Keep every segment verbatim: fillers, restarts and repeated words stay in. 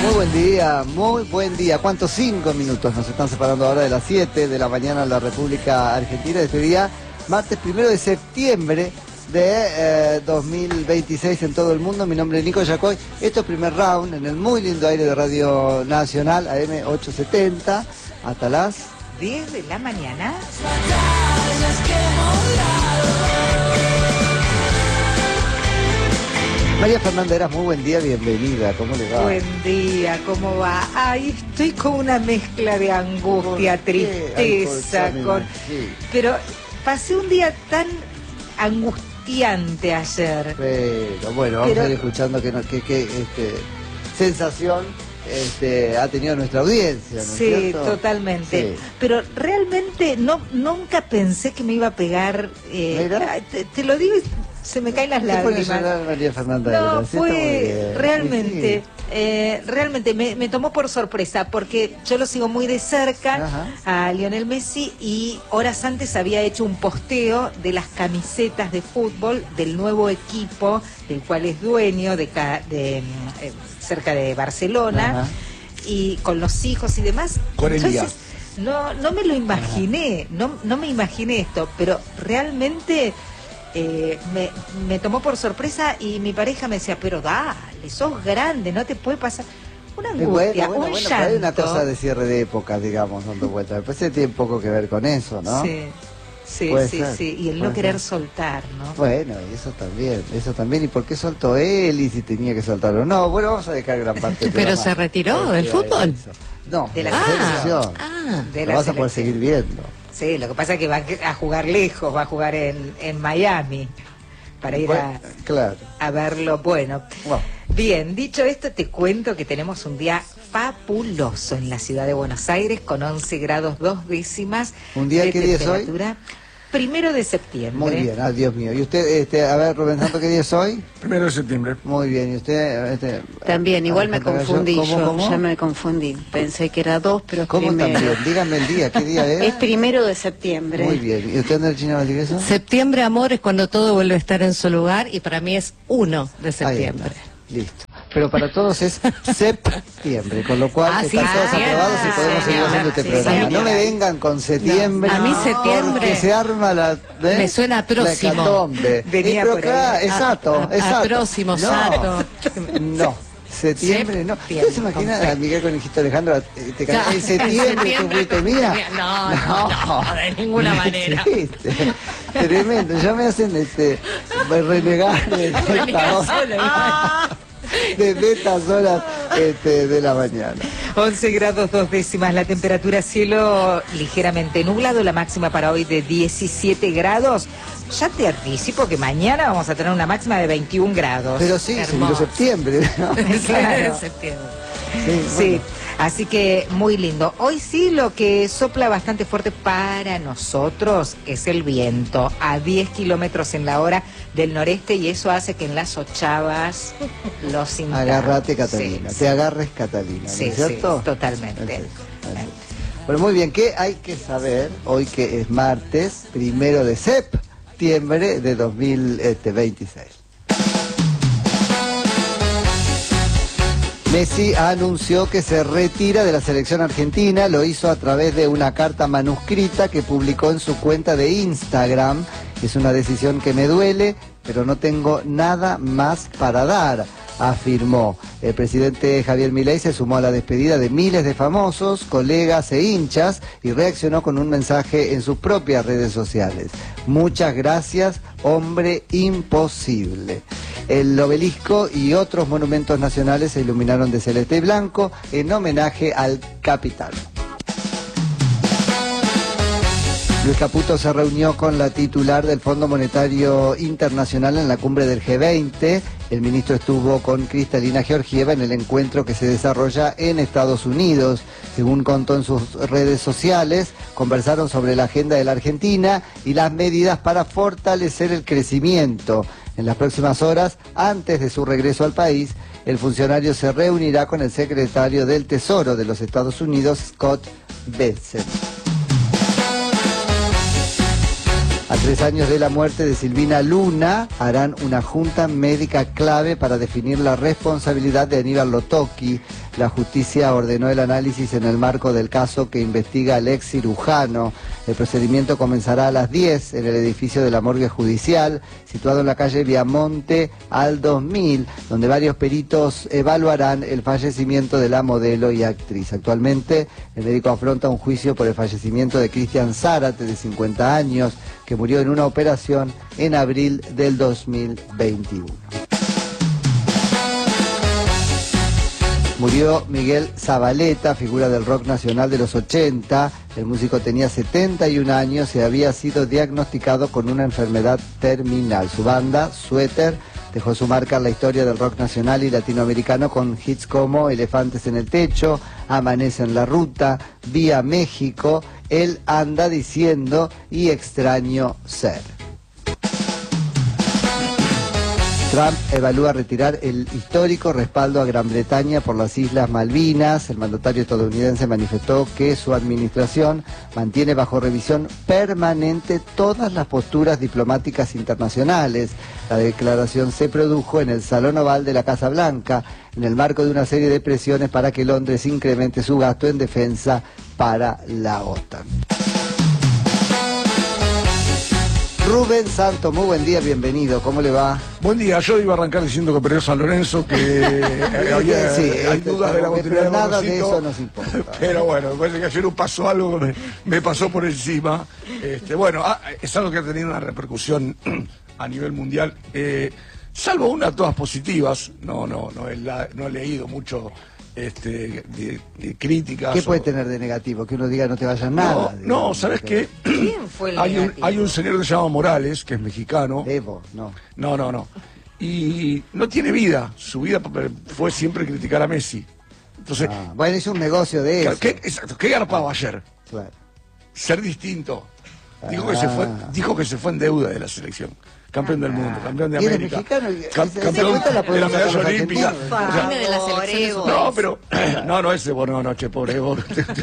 Muy buen día, muy buen día. ¿Cuántos? Cinco minutos nos están separando ahora de las siete de la mañana en la República Argentina. Este día, martes primero de septiembre de eh, dos mil veintiséis en todo el mundo. Mi nombre es Nico Yacoy. Esto es primer round en el muy lindo aire de Radio Nacional, A M ochocientos setenta, hasta las diez de la mañana. María Fernanda Eras, muy buen día, bienvenida, ¿cómo le va? Buen día, ¿cómo va? Ay, estoy con una mezcla de angustia, tristeza, Ay, con... sí. Pero pasé un día tan angustiante ayer. Pero bueno, vamos Pero... a ir escuchando qué que, que, este, sensación este, ha tenido nuestra audiencia, ¿no es Sí, cierto? totalmente. Sí. Pero realmente no, nunca pensé que me iba a pegar. Eh, te, te lo digo y se me caen las ¿Qué pone a lágrimas. llorar María Fernanda No, Eras? Sí, está muy fue bien. realmente, Sí. eh, realmente me, me tomó por sorpresa, porque yo lo sigo muy de cerca, Ajá. a Lionel Messi, y horas antes había hecho un posteo de las camisetas de fútbol del nuevo equipo, del cual es dueño, de, ca- de eh, cerca de Barcelona, Ajá. y con los hijos y demás. Con el día. Entonces, no, no me lo imaginé, no, no me imaginé esto, pero realmente... Eh, me, me tomó por sorpresa y mi pareja me decía, pero dale, sos grande, no te puede pasar. Una Es angustia, bueno, bueno, un bueno, pero llanto. hay una cosa de cierre de época, digamos, dando vueltas. Me parece que tiene poco que ver con eso, ¿no? Sí, sí, Puede sí, ser, sí. Y el no puede querer ser. soltar, ¿no? Bueno, y eso también, eso también. ¿Y por qué soltó él y si tenía que soltarlo? No, bueno, vamos a dejar gran parte del Pero programa. se retiró del Porque fútbol. eso. No, De de la la Ah, selección. ah. De Lo la vas a poder selección. seguir viendo. Sí, lo que pasa es que va a jugar lejos, va a jugar en, en Miami, para ir Bueno, a, claro. a verlo. Bueno, Bueno. bien, dicho esto, te cuento que tenemos un día fabuloso en la ciudad de Buenos Aires, con once grados dos décimas. ¿Un día de qué día es hoy? temperatura. Primero de septiembre. Muy bien, ah, Dios mío. ¿Y usted, este, a ver, Rubén Santo, qué día es hoy? Primero de septiembre. Muy bien, ¿y usted? Este, También, igual me Alejandra Gallo, confundí ¿cómo, yo, cómo? ya me confundí. Pensé que era dos, pero es ¿Cómo primero. también? Dígame el día, ¿qué día es? Es primero de septiembre. Muy bien. ¿Y usted anda el chino Valdivieso? Septiembre, amor, es cuando todo vuelve a estar en su lugar y para mí es uno de septiembre. Ahí está. Listo. Pero para todos es septiembre, con lo cual Ah, sí, están todos sí, aprobados y sí, podemos seguir señora, haciendo este sí, programa. señora. No me vengan con septiembre. A mí septiembre Porque se arma la... ¿eh? me suena a próximo. La hecatombe. Venía Eh, pero por acá, ahí. exacto, A- a- a exacto. próximo, no, sato. No. Septiembre, no. Septiembre, ¿Ustedes se imaginan a Miguel Conejito Alejandro? eh, Te Claro, en septiembre tú fuiste mía. No, no, no, de ninguna manera. Existe. Tremendo. Ya me hacen este renegar de estas horas, de estas horas este, de la mañana. once grados dos décimas la temperatura, cielo ligeramente nublado, la máxima para hoy de diecisiete grados. Ya te anticipo que mañana vamos a tener una máxima de veintiún grados. Pero sí, se vino Hermoso. septiembre, ¿no? Claro. Septiembre. Sí, Sí, bueno. así que muy lindo. Hoy sí lo que sopla bastante fuerte para nosotros es el viento, a diez kilómetros en la hora del noreste, y eso hace que en las ochavas los sintamos. Agárrate, Catalina. Sí, Te agarres, Catalina, ¿no sí, es cierto? sí, totalmente. Perfecto, perfecto. Bueno, muy bien. ¿Qué hay que saber hoy que es martes, primero de septiembre de dos mil veintiséis? Messi anunció que se retira de la selección argentina, lo hizo a través de una carta manuscrita que publicó en su cuenta de Instagram. Es una decisión que me duele, pero no tengo nada más para dar, afirmó. El presidente Javier Milei se sumó a la despedida de miles de famosos, colegas e hinchas y reaccionó con un mensaje en sus propias redes sociales. Muchas gracias, hombre imposible. El obelisco y otros monumentos nacionales se iluminaron de celeste y blanco en homenaje al capitán. Luis Caputo se reunió con la titular del Fondo Monetario Internacional en la cumbre del G veinte. El ministro estuvo con Cristalina Georgieva en el encuentro que se desarrolla en Estados Unidos. Según contó en sus redes sociales, conversaron sobre la agenda de la Argentina y las medidas para fortalecer el crecimiento. En las próximas horas, antes de su regreso al país, el funcionario se reunirá con el secretario del Tesoro de los Estados Unidos, Scott Bessent. A tres años de la muerte de Silvina Luna, harán una junta médica clave para definir la responsabilidad de Aníbal Lotocchi. La justicia ordenó el análisis en el marco del caso que investiga al ex cirujano. El procedimiento comenzará a las diez en el edificio de la morgue judicial, situado en la calle Viamonte al dos mil, donde varios peritos evaluarán el fallecimiento de la modelo y actriz. Actualmente, el médico afronta un juicio por el fallecimiento de Cristian Zárate, de cincuenta años, que murió en una operación en abril del dos mil veintiuno. Murió Miguel Zavaleta, figura del rock nacional de los ochenta. El músico tenía setenta y un años y había sido diagnosticado con una enfermedad terminal. Su banda, Suéter, dejó su marca en la historia del rock nacional y latinoamericano con hits como Elefantes en el Techo, Amanece en la Ruta, Vía México, Él anda diciendo y Extraño ser. Trump evalúa retirar el histórico respaldo a Gran Bretaña por las Islas Malvinas. El mandatario estadounidense manifestó que su administración mantiene bajo revisión permanente todas las posturas diplomáticas internacionales. La declaración se produjo en el Salón Oval de la Casa Blanca, en el marco de una serie de presiones para que Londres incremente su gasto en defensa para la OTAN. Rubén Santos, muy buen día, bienvenido, ¿cómo le va? Buen día, yo iba a arrancar diciendo que perdió San Lorenzo, que había, sí, hay este, dudas de la continuidad pero nada de de eso nos importa. Pero bueno, me parece que ayer pasó algo que me, me pasó por encima. Este, bueno, ah, es algo que ha tenido una repercusión a nivel mundial, eh, salvo unas todas positivas. No, no, no he, la, no he leído mucho este, de, de críticas. ¿Qué puede o... tener de negativo? Que uno diga no te vayas nada. No, digamos, no, ¿sabes qué? ¿Quién fue el hay, un, negativo? hay un señor que se llama Morales, que es mexicano. Evo, no. No, no, no. Y no tiene vida. Su vida fue siempre criticar a Messi. Entonces, Ah, bueno, hizo un negocio de eso. ¿qué, exacto, ¿qué garpaba ayer? Claro. Ser distinto. Dijo que se fue, dijo que se fue en deuda de la selección. Campeón del mundo, campeón de ¿Y eres América. mexicano? Cam- ¿Se- se campeón cuenta la de la podemos medalla sacar los olímpica. argentinos? O sea, Viene de la selección de su no, país. pero no, no ese, bueno, no, che, pobre Evo.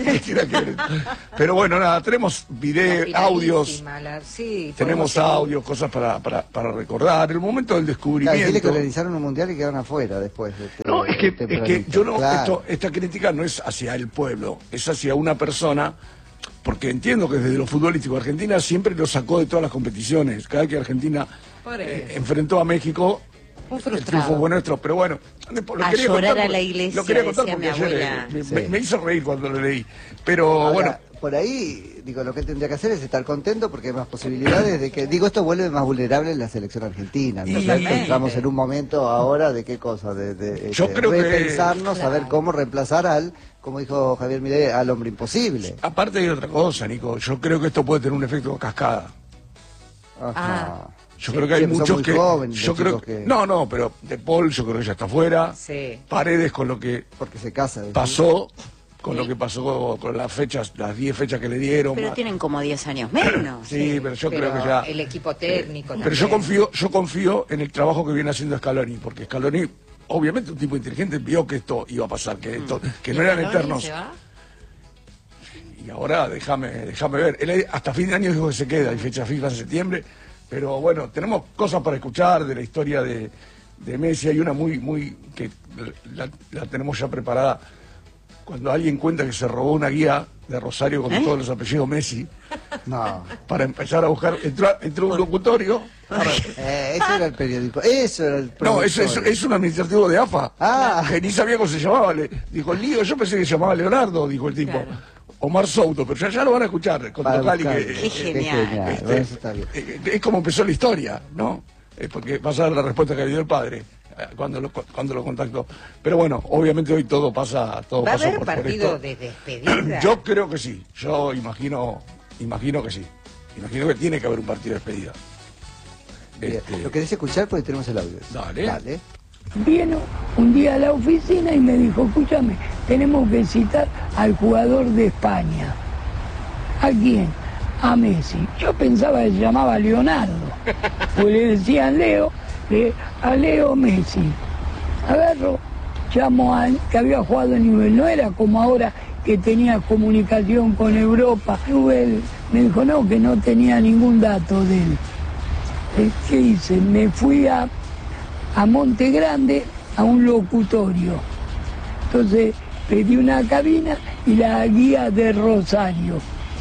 Pero bueno, nada, tenemos video, audios, Finalísima, la- sí, tenemos podemos audios, cosas para, para, para recordar. El momento del Claro, descubrimiento. decirle que organizaron un mundial y quedaron afuera después. De este, No, es que, es que tempranito. yo no, Claro. esto, esta crítica no es hacia el pueblo, es hacia una persona, porque entiendo que desde lo futbolístico Argentina siempre lo sacó de todas las competiciones. Cada vez que Argentina Por eh, eso. enfrentó a México, Un el frustrado. triunfo fue nuestro, pero bueno, lo A quería llorar contar a porque- la iglesia, lo quería contar decía porque mi ayer eh, abuela. me, Sí. me- me hizo reír cuando lo leí, pero Ahora, bueno. por ahí, digo, lo que él tendría que hacer es estar contento porque hay más posibilidades de que, digo, esto vuelve más vulnerable la selección argentina. ¿no es cierto? Totalmente. Entramos en un momento ahora de qué cosa, de, de Yo este, creo que- repensarnos, a ver cómo reemplazar al, como dijo Javier Milei, al hombre imposible. Aparte hay otra cosa, Nico, yo creo que esto puede tener un efecto cascada. Ajá. Yo creo que hay Sí, pero son muchos muy que, jóvenes, yo los creo chicos que- no, no, pero De Paul yo creo que ya está fuera. Sí. Paredes con lo que Porque se casa. ¿decís? pasó, con lo que pasó con las fechas, las diez fechas que le dieron. Pero más- tienen como diez años menos. Sí, pero yo Pero creo que ya. el equipo técnico Pero yo también. confío, yo confío en el trabajo que viene haciendo Scaloni, porque Scaloni, obviamente un tipo inteligente, vio que esto iba a pasar, que esto, que no eran ¿Scaloni eternos. se va? Y ahora déjame, déjame ver. Él hasta fin de año dijo que se queda, hay fecha fija en septiembre. Pero bueno, tenemos cosas para escuchar de la historia de, de Messi. Hay una muy, muy, que la, la tenemos ya preparada. Cuando alguien cuenta que se robó una guía de Rosario con ¿Eh? todos los apellidos Messi, No. para empezar a buscar, entró, entró un locutorio. Para- Eh, eso era el periódico. Eso era el no, es, es, productor. es un administrativo de A F A. Ah. Que ni sabía cómo se llamaba. Le, dijo, Lío, yo pensé que se llamaba Leonardo, dijo el tipo. Omar Souto, pero ya, ya lo van a escuchar con Para Tocali, buscar. que, Qué genial. Este, Bueno, eso está bien. eh, es como empezó la historia, ¿no? Eh, porque vas a dar la respuesta que le dio el padre eh, cuando lo, cuando lo contactó. Pero bueno, obviamente hoy todo pasa, todo ¿Va a pasa haber por, por partido esto. de despedida? Yo creo que sí. Yo imagino, imagino que sí. Imagino que tiene que haber un partido de despedida. Bien. Este, ¿Lo querés escuchar? Porque tenemos el audio. Dale. Dale. Vino un día a la oficina y me dijo, escúchame, tenemos que citar al jugador de España. ¿A quién? A Messi. Yo pensaba que se llamaba Leonardo, pues le decían Leo, eh, a Leo Messi. Agarro, llamo a que había jugado en nivel, no era como ahora que tenía comunicación con Europa. Él me dijo no, que no tenía ningún dato de él. ¿Qué hice? Me fui a, a Monte Grande a un locutorio. Entonces pedí una cabina y la guía de Rosario.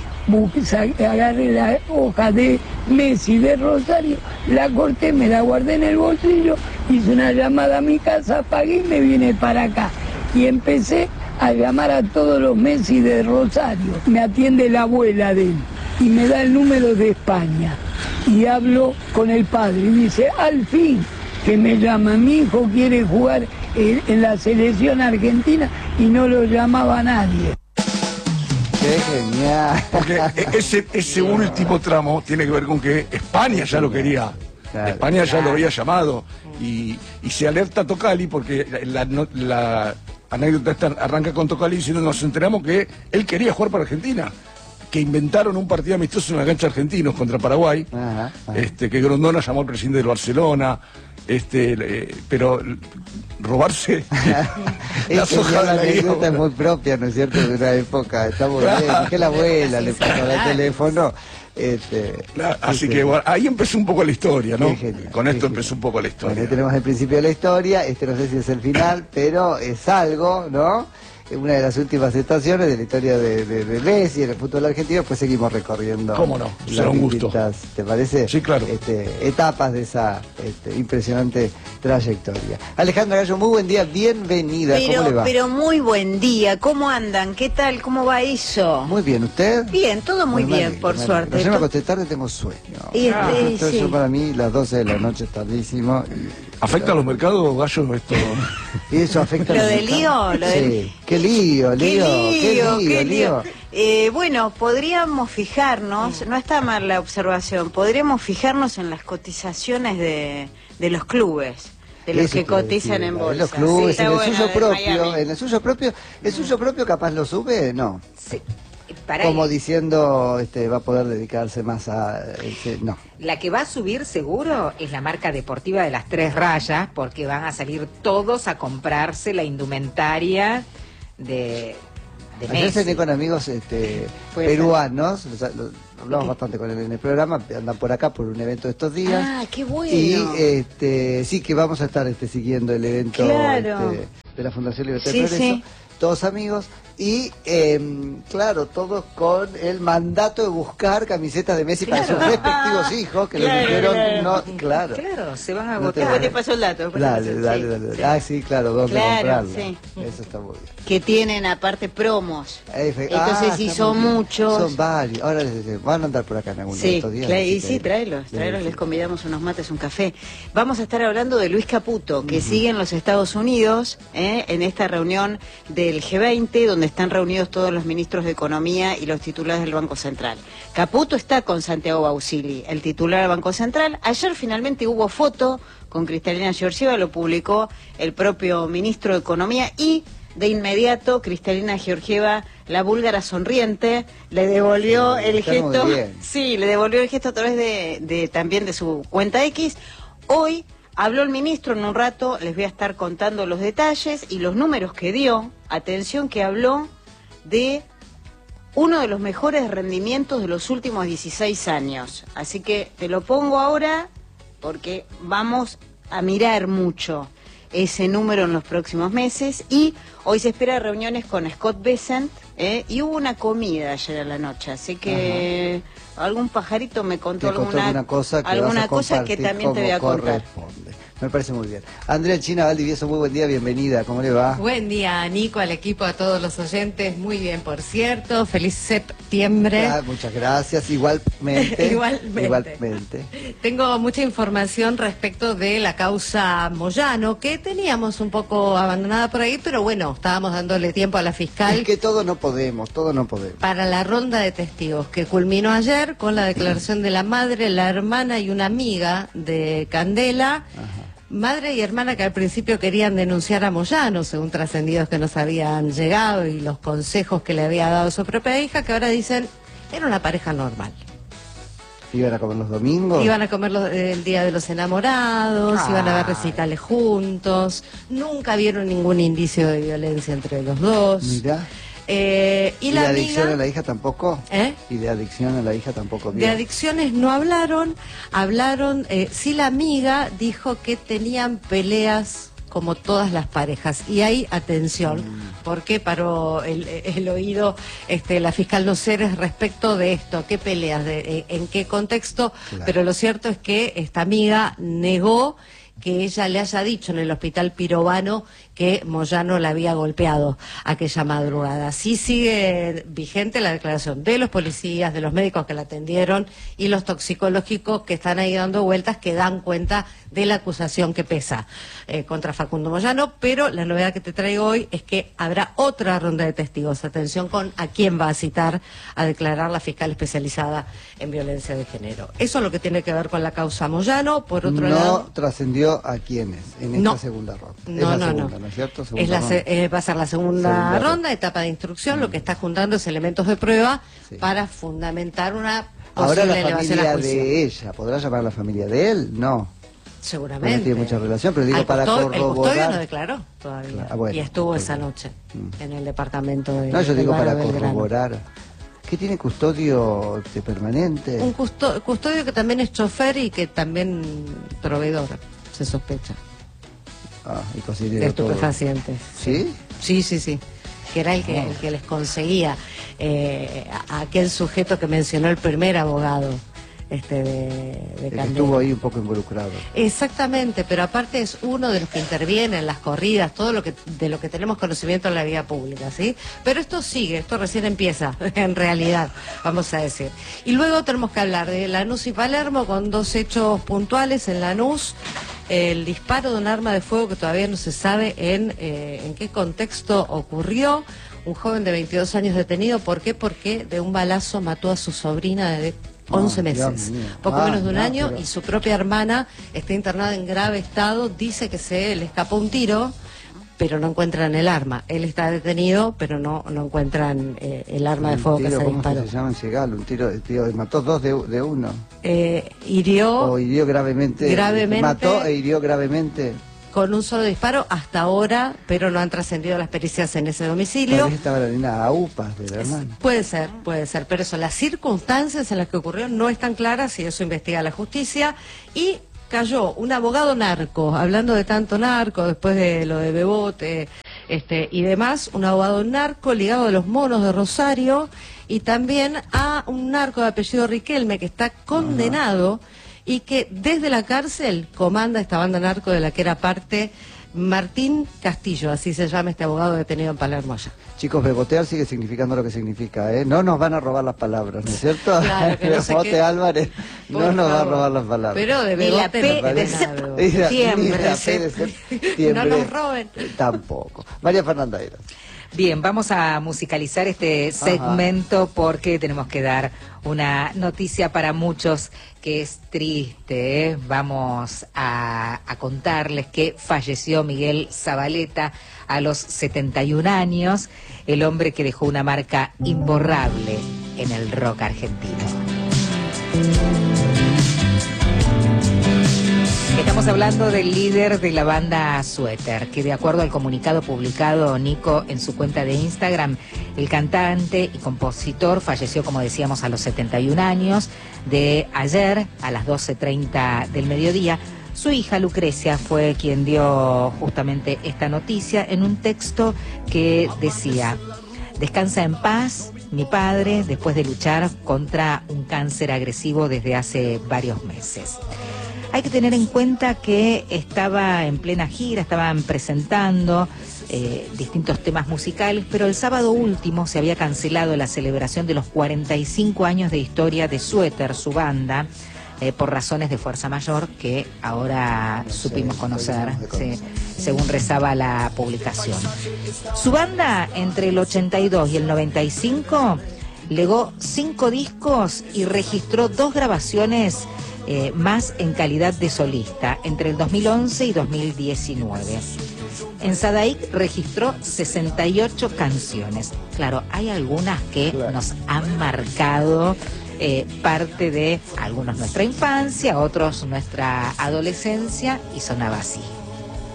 Agarré la hoja de Messi de Rosario, la corté, me la guardé en el bolsillo, hice una llamada a mi casa, pagué y me vine para acá. Y empecé a llamar a todos los Messi de Rosario. Me atiende la abuela de él y me da el número de España. Y hablo con el padre y dice, al fin que me llama, mi hijo quiere jugar en, en la selección argentina y no lo llamaba nadie. ¡Qué genial! Porque ese, ese último tramo tiene que ver con que España ya lo quería. Claro, España ya claro. lo había llamado. Y, y se alerta a Tocali porque la, la, la anécdota esta arranca con Tocali diciendo nos enteramos que él quería jugar para Argentina. Que inventaron un partido amistoso en la cancha argentinos contra Paraguay. Ajá, ajá. Este, que Grondona llamó al presidente del Barcelona. Este, eh, pero robarse las hojas de la anécdota es muy propia, ¿no es cierto?, de una época. Está muy bien, que la abuela le pasó el teléfono. Este, claro, así que bueno, ahí empezó un poco la historia, ¿no? Genial, con esto empezó un poco la historia. Bueno, ahí tenemos el principio de la historia, este no sé si es el final, pero es algo, ¿no? Una de las últimas estaciones de la historia de, de, de Messi en el fútbol argentino, pues seguimos recorriendo. ¿Cómo no? Será un gusto. ¿Te parece? Sí, claro. Este, etapas de esa este, impresionante trayectoria. Alejandra Gallo, muy buen día, bienvenida. Pero, ¿Cómo le va? Pero muy buen día, ¿cómo andan? ¿Qué tal? ¿Cómo va eso? Muy bien, ¿usted? Bien, todo muy bueno, bien, alegro, por suerte. Ayer me acosté tarde, tengo sueño. Y este, ah, Entonces sí. yo para mí las doce de la noche es tardísimo. Y, ¿afecta pero... a los mercados, Gallo, esto? ¿Y eso afecta lo a los del lío? Lo sí. del... Qué lío, lío. Qué lío, qué lío. Qué lío. Eh, bueno, podríamos fijarnos, no está mal la observación, podríamos fijarnos en las cotizaciones de, de los clubes. De los Eso que cotizan en bolsa. En los clubes, sí, en el bueno, suyo propio, Miami. en el suyo propio, el suyo propio capaz lo sube, no. Sí. Para Como él. diciendo, este, va a poder dedicarse más a, ese, no. La que va a subir seguro es la marca deportiva de las tres rayas, porque van a salir todos a comprarse la indumentaria de, de Ayer Messi. cené con amigos este, Puede peruanos, los, los, hablamos bastante con él en el programa, andan por acá por un evento de estos días. Ah, qué bueno. Y este, sí que vamos a estar este, siguiendo el evento Claro. este, de la Fundación Libertad Sí, y Progreso. sí. Todos amigos y eh, claro, todos con el mandato de buscar camisetas de Messi Claro. para sus respectivos hijos que Claro, lo dijeron claro. no, claro. Claro, se van a No te agotar. Después te paso el dato. después te Dale, paso el- dale, sí, dale, sí. Ah, sí, claro, dónde Claro, comprarla. sí. Eso está muy bien. Que tienen aparte promos. Efe- Entonces, ah, si está son muy bien. muchos. Son varios. Ahora les- les- van a andar por acá en algunos de Sí, estos días. claro, así y que- sí, tráelos, tráelos, Sí, les sí. convidamos unos mates, un café. Vamos a estar hablando de Luis Caputo, que sigue en los Estados Unidos, ¿eh? en esta reunión del G veinte, donde están reunidos todos los ministros de Economía y los titulares del Banco Central. Caputo está con Santiago Bausili, el titular del Banco Central. Ayer finalmente hubo foto con Cristalina Georgieva, lo publicó el propio ministro de Economía y de inmediato Cristalina Georgieva, la búlgara sonriente, le devolvió Sí, el está muy gesto, bien. sí, le devolvió el gesto a través de, de también de su cuenta X. Hoy habló el ministro, en un rato les voy a estar contando los detalles y los números que dio. Atención que habló de uno de los mejores rendimientos de los últimos dieciséis años. Así que te lo pongo ahora porque vamos a mirar mucho ese número en los próximos meses. Y hoy se espera reuniones con Scott Bessent, ¿eh? Y hubo una comida ayer a la noche, así que Ajá. algún pajarito me contó, Te contó alguna, alguna cosa que, alguna vas a cosa que compartir también te voy a como contar. corresponde. Me parece muy bien. Andrea China Valdivieso, muy buen día, bienvenida. ¿Cómo le va? Buen día, Nico, al equipo, a todos los oyentes. Muy bien, por cierto. Feliz septiembre. Ah, muchas gracias. Igualmente. Igualmente. Igualmente. Tengo mucha información respecto de la causa Moyano, que teníamos un poco abandonada por ahí, pero bueno, estábamos dándole tiempo a la fiscal. Es que todo no podemos, todo no podemos. Para la ronda de testigos que culminó ayer con la declaración de la madre, la hermana y una amiga de Candela. Ajá. Madre y hermana que al principio querían denunciar a Moyano, según trascendidos que nos habían llegado y los consejos que le había dado su propia hija, que ahora dicen era una pareja normal. ¿Iban a comer los domingos? Iban a comer los, el día de los enamorados, ah. iban a ver recitales juntos, nunca vieron ningún indicio de violencia entre los dos. Mirá. Eh, y, ¿Y la de adicción amiga, a la hija tampoco? ¿Eh? ¿Y de adicción a la hija tampoco? De adicciones no hablaron, hablaron, eh, sí la amiga dijo que tenían peleas como todas las parejas. Y hay atención, mm. porque paró el, el oído este, la fiscal Noceres respecto de esto, qué peleas, de, en qué contexto, claro. Pero lo cierto es que esta amiga negó que ella le haya dicho en el hospital Pirovano que Moyano la había golpeado aquella madrugada. Sí sigue vigente la declaración de los policías, de los médicos que la atendieron y los toxicológicos que están ahí dando vueltas, que dan cuenta de la acusación que pesa eh, contra Facundo Moyano, pero la novedad que te traigo hoy es que habrá otra ronda de testigos. Atención con a quién va a citar a declarar la fiscal especializada en violencia de género. Eso es lo que tiene que ver con la causa Moyano. Por otro no lado... No trascendió a quiénes en esta no. segunda ronda. No, es la no, segunda, no. ¿no es cierto? Es la se, eh, va a ser la segunda, segunda ronda, ronda, etapa de instrucción. Mm. Lo que está juntando es elementos de prueba sí. para fundamentar una posible Ahora la elevación a familia juicio. De ella, ¿podrá llamar a la familia de él? No. Seguramente. No tiene mucha relación, pero digo Al para custodio, corroborar. El custodio no declaró todavía. Ah, bueno, y estuvo esa noche mm. en el departamento de No, yo digo para Belgrano. corroborar. ¿Qué tiene custodio de permanente? Un custodio, custodio que también es chofer y que también proveedor, se sospecha. Ah, y cocinero de estupefacientes. ¿Sí? Sí, sí, sí. Que era el que, oh. el que les conseguía eh, a, a aquel sujeto que mencionó el primer abogado. Este de, de el que estuvo ahí un poco involucrado. Exactamente, pero aparte es uno de los que interviene en las corridas, todo lo que de lo que tenemos conocimiento en la vía pública, ¿sí? Pero esto sigue, esto recién empieza, en realidad, vamos a decir. Y luego tenemos que hablar de Lanús y Palermo con dos hechos puntuales. En Lanús, el disparo de un arma de fuego que todavía no se sabe en, eh, en qué contexto ocurrió. Un joven de veintidós años detenido, ¿por qué? Porque de un balazo mató a su sobrina de once meses, poco ah, menos de un no, año, pero... y su propia hermana está internada en grave estado. Dice que se le escapó un tiro, pero no encuentran el arma. Él está detenido, pero no no encuentran eh, el arma un de fuego tiro, que se ¿cómo disparó. Se llama en Segal? Un tiro, tiro, mató dos de, de uno. Eh, hirió... O hirió gravemente. Gravemente. Mató e hirió gravemente. Con un solo disparo hasta ahora, pero no han trascendido las pericias en ese domicilio. Tal vez estaba la nena a upas de la hermana. Puede ser, puede ser, pero eso, las circunstancias en las que ocurrió no están claras y eso investiga la justicia. Y cayó un abogado narco, hablando de tanto narco, después de lo de Bebote este, y demás, un abogado narco ligado a los monos de Rosario y también a un narco de apellido Riquelme que está condenado. Ajá. Y que desde la cárcel comanda esta banda narco de la que era parte Martín Castillo, así se llama este abogado detenido en Palermo allá. Chicos, bebotear sigue significando lo que significa, ¿eh? No nos van a robar las palabras, ¿no es cierto? Claro, que no Bebote qué... Álvarez no Por nos favor. va a robar las palabras. Pero de Bebote, la P no, de ser... siempre. No nos roben. Tampoco. María Fernanda Eras. Bien, vamos a musicalizar este segmento. Ajá. Porque tenemos que dar una noticia para muchos que es triste, ¿eh? Vamos a, a contarles que falleció Miguel Zabaleta a los setenta y un años, el hombre que dejó una marca imborrable en el rock argentino. Estamos hablando del líder de la banda Suéter, que de acuerdo al comunicado publicado Nico en su cuenta de Instagram, el cantante y compositor falleció, como decíamos, a los setenta y un años, de ayer a las doce treinta del mediodía. Su hija Lucrecia fue quien dio justamente esta noticia en un texto que decía: descansa en paz, mi padre, después de luchar contra un cáncer agresivo desde hace varios meses. Hay que tener en cuenta que estaba en plena gira, estaban presentando eh, distintos temas musicales, pero el sábado último se había cancelado la celebración de los cuarenta y cinco años de historia de Suéter, su banda, eh, por razones de fuerza mayor que ahora no supimos sé, conocer, sí, según rezaba la publicación. Su banda, entre el ochenta y dos y el noventa y cinco, legó cinco discos y registró dos grabaciones Eh, más en calidad de solista, entre el dos mil once y dos mil diecinueve. En Sadaic registró sesenta y ocho canciones. Claro, hay algunas que claro. nos han marcado eh, parte de, algunos nuestra infancia, otros nuestra adolescencia, y sonaba así.